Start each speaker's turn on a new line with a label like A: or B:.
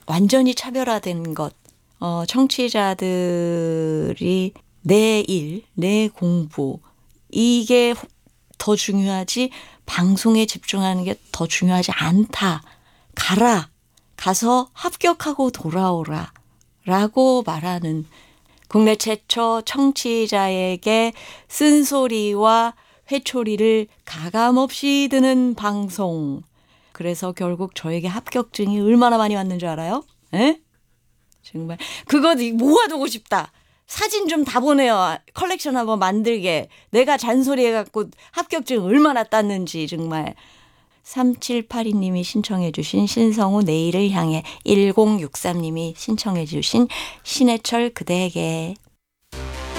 A: 완전히 차별화된 것. 청취자들이 내 일, 내 공부 이게 더 중요하지 방송에 집중하는 게 더 중요하지 않다. 가서 합격하고 돌아오라 라고 말하는 국내 최초 청취자에게 쓴소리와 회초리를 가감없이 드는 방송. 그래서 결국 저에게 합격증이 얼마나 많이 왔는 줄 알아요? 에? 정말 그거 모아두고 싶다. 사진 좀 다 보내요. 컬렉션 한번 만들게. 내가 잔소리해갖고 합격증 얼마나 땄는지 정말. 3782님이 신청해 주신 신성우 내일을 향해 1063님이 신청해 주신 신해철 그대에게